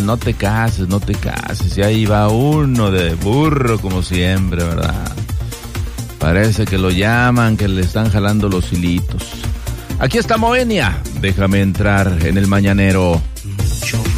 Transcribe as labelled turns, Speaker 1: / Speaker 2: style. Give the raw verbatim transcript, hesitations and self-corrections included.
Speaker 1: no te cases, no te cases. Y ahí va uno de burro como siempre, ¿verdad? Parece que lo llaman, que le están jalando los hilitos. Aquí está Moenia, déjame entrar en el mañanero.